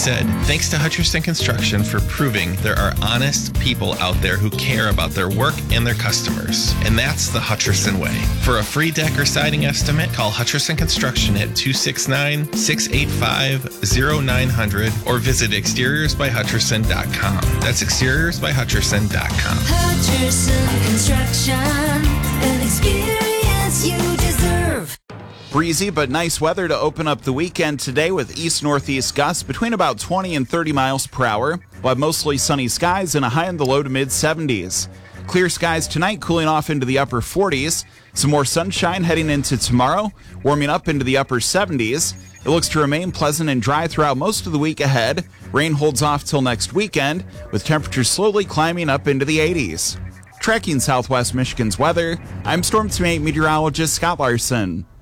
said, thanks to Hutcherson Construction for proving there are honest people out there who care about their work and their customers. And that's the Hutcherson way. For a free deck or siding estimate, call Hutcherson Construction at 269-685-0900 or visit exteriorsbyhutcherson.com. That's exteriorsbyhutcherson.com. Hutcherson Construction, an experience you deserve. Breezy but nice weather to open up the weekend today with east-northeast gusts between about 20 and 30 miles per hour. We'll have mostly sunny skies and a high in the low to mid-70s. Clear skies tonight, cooling off into the upper 40s. Some more sunshine heading into tomorrow, warming up into the upper 70s. It looks to remain pleasant and dry throughout most of the week ahead. Rain holds off till next weekend, with temperatures slowly climbing up into the 80s. Tracking Southwest Michigan's weather, I'm Storm Team 8 meteorologist Scott Larson.